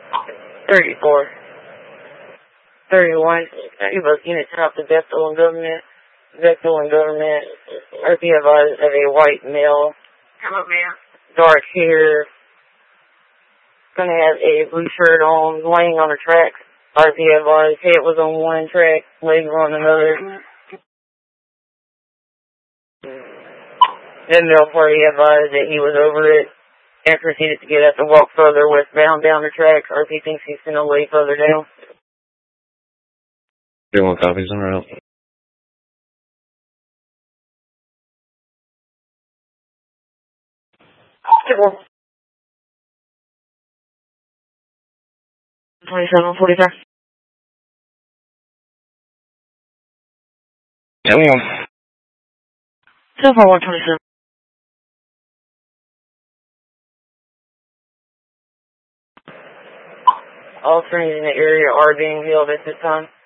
34. 31. You both units out to Bethel and Government. Bethel and Government. RP advised of a white male. Hello, ma'am. Dark hair. Gonna have a blue shirt on, laying on the tracks. RP advised head was on one track, legs were on another. Then Male Party advised that he was over it and proceeded to get up and walk further westbound down the tracks. RP thinks he's gonna lay further down. 31 copies en route. Well, 27, 45. Tell me on. So far, 127. All trains in the area are being held at this time.